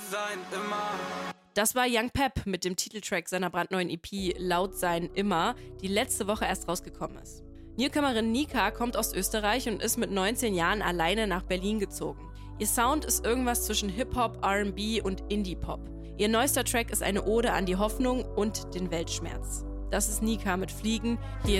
sein immer. Das war Young Pep mit dem Titeltrack seiner brandneuen EP Laut sein immer, die letzte Woche erst rausgekommen ist. Newcomerin Nika kommt aus Österreich und ist mit 19 Jahren alleine nach Berlin gezogen. Ihr Sound ist irgendwas zwischen Hip-Hop, R&B und Indie-Pop. Ihr neuester Track ist eine Ode an die Hoffnung und den Weltschmerz. Das ist Nika mit Fliegen, hier